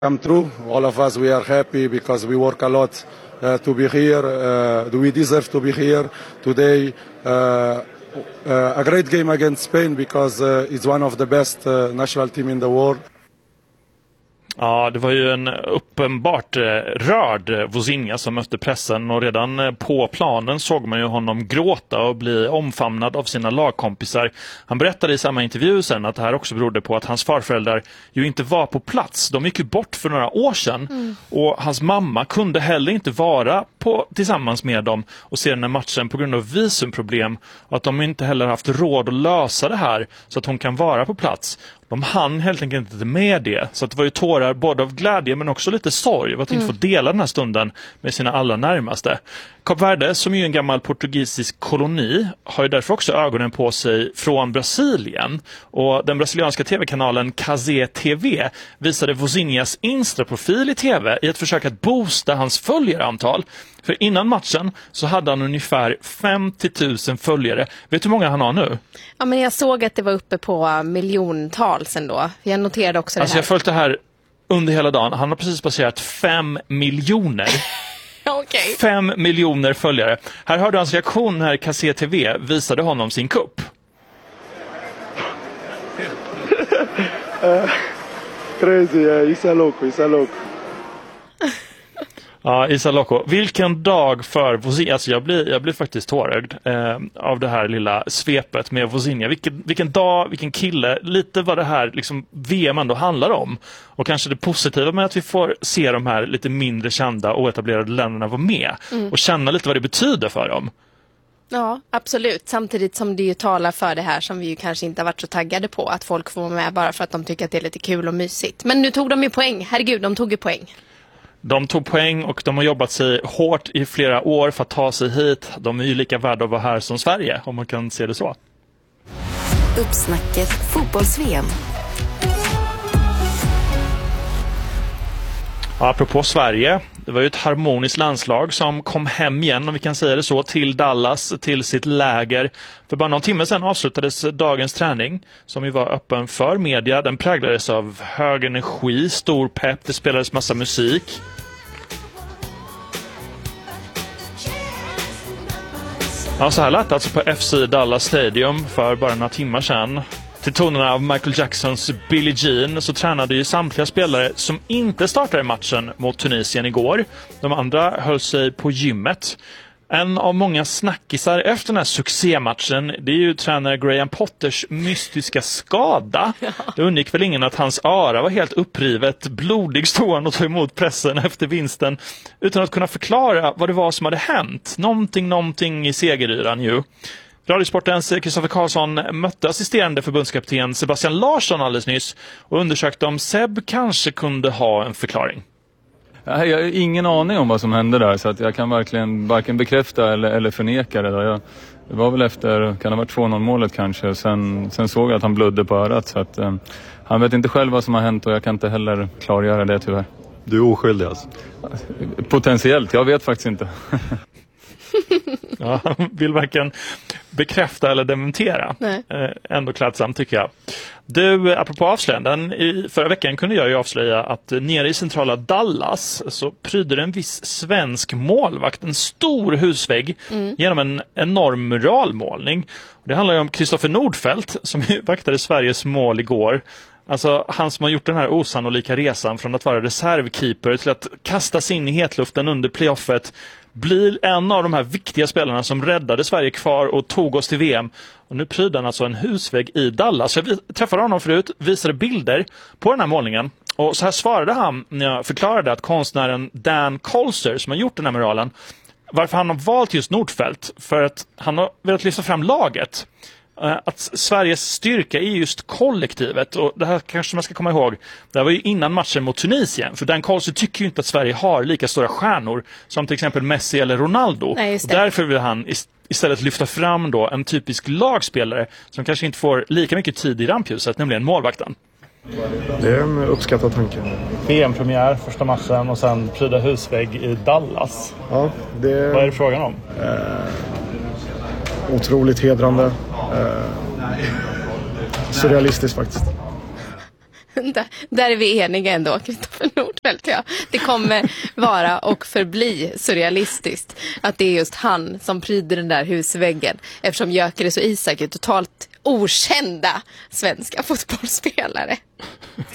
come true. All of us, we are happy because we work a lot to be here. We deserve to be here today. A great game against Spain because it's one of the best national team in the world. Ja, det var ju en uppenbart rörd Vozinha som mötte pressen, och redan på planen såg man ju honom gråta och bli omfamnad av sina lagkompisar. Han berättade i samma intervju sen att det här också berodde på att hans farföräldrar ju inte var på plats. De gick ju bort för några år sedan och hans mamma kunde heller inte vara tillsammans med dem och se den här matchen på grund av visumproblem, och att de inte heller haft råd att lösa det här så att hon kan vara på plats. De hann helt enkelt inte med det. Så att det var ju tårar både av glädje men också lite sorg att inte få dela den här stunden med sina allra närmaste. Kap Verde, som är en gammal portugisisk koloni, har ju därför också ögonen på sig från Brasilien. Och den brasilianska tv-kanalen Cazé TV visade Vozinhas Insta-profil i tv i ett försök att boosta hans följarantal. För innan matchen så hade han ungefär 50 000 följare. Vet du hur många han har nu? Ja, men jag såg att det var uppe på miljontals ändå. Jag noterade också det här. Jag har följt det här under hela dagen. Han har precis passerat 5 miljoner. Okay. 5 miljoner följare. Här hörde hans reaktion när Cazé TV visade honom sin kupp. Crazy, Isa loco. Ja, Isa Loco. Vilken dag för Vozinha. Alltså jag blir faktiskt tårögd av det här lilla svepet med Vozinha. Vilken dag, vilken kille. Lite vad det här liksom VM ändå handlar om. Och kanske det positiva med att vi får se de här lite mindre kända och etablerade länderna vara med. Och känna lite vad det betyder för dem. Ja, absolut. Samtidigt som det ju talar för det här som vi ju kanske inte har varit så taggade på. Att folk får vara med bara för att de tycker att det är lite kul och mysigt. Men nu tog de ju poäng. Herregud, de tog ju poäng. De tog poäng och de har jobbat sig hårt i flera år för att ta sig hit. De är ju lika värda att vara här som Sverige, om man kan se det så. Uppsnacket fotbolls-VM. Apropå Sverige, det var ju ett harmoniskt landslag som kom hem igen, om vi kan säga det så, till Dallas, till sitt läger. För bara någon timme sedan avslutades dagens träning, som ju var öppen för media. Den präglades av hög energi, stor pepp, det spelades massa musik. Ja, så här lät alltså på FC Dallas Stadium för bara några timmar sedan. Till tonerna av Michael Jacksons Billie Jean så tränade ju samtliga spelare som inte startade matchen mot Tunisien igår. De andra höll sig på gymmet. En av många snackisar efter den här succématchen, det är ju tränare Graham Potters mystiska skada. Det undgick väl ingen att hans öra var helt upprivet, blodig stående och tog emot pressen efter vinsten utan att kunna förklara vad det var som hade hänt. Någonting i segeryran ju. Radiosportens Kristoffer Karlsson mötte assisterande förbundskapten Sebastian Larsson alldeles nyss och undersökte om Seb kanske kunde ha en förklaring. Jag har ingen aning om vad som hände där, så att jag kan verkligen varken bekräfta eller förneka det där. Det var väl efter, kan det ha varit 2-0 målet kanske, sen såg jag att han blödde på örat, så att han vet inte själv vad som har hänt och jag kan inte heller klargöra det tyvärr. Du är oskyldig alltså? Potentiellt, jag vet faktiskt inte. Ja, han vill varken bekräfta eller dementera. Ändå klädsamt tycker jag. Du, apropå avslöjanden, förra veckan kunde jag ju avslöja att nere i centrala Dallas så pryder en viss svensk målvakt en stor husvägg genom en enorm muralmålning. Det handlar ju om Kristoffer Nordfeldt som vaktade Sveriges mål igår. Alltså han som har gjort den här osannolika resan från att vara reservkeeper till att kastas in i hetluften under playoffet, blir en av de här viktiga spelarna som räddade Sverige kvar och tog oss till VM. Och nu pryder han alltså en husvägg i Dallas. Jag träffade honom förut, visade bilder på den här målningen. Och så här svarade han när jag förklarade att konstnären Dan Colser som har gjort den här muralen, varför han har valt just Nordfeldt, för att han har velat lyfta fram laget. Att Sveriges styrka är just kollektivet, och det här kanske man ska komma ihåg. Det här var ju innan matchen mot Tunisien, för Dan Carlsen tycker ju inte att Sverige har lika stora stjärnor som till exempel Messi eller Ronaldo. Nej, och därför vill han istället lyfta fram då en typisk lagspelare som kanske inte får lika mycket tid i rampljuset, nämligen målvakten. Det är en uppskattad tanke. VM-premiär, första matchen, och sen pryda husvägg i Dallas. Ja, Vad är det frågan om? Otroligt hedrande. Surrealistiskt faktiskt. Där är vi eniga ändå, Kristoffer Nordfeldt. Ja. Det kommer vara och förbli surrealistiskt att det är just han som pryder den där husväggen, eftersom Gyökeres och Isak är totalt okända svenska fotbollsspelare.